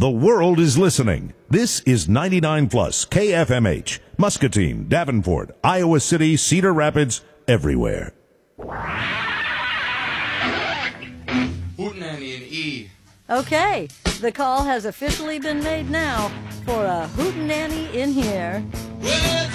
The world is listening. This is 99 Plus KFMH, Muscatine, Davenport, Iowa City, Cedar Rapids, everywhere. Hootenanny and E. Okay, the call has officially been made now for a hootenanny in here.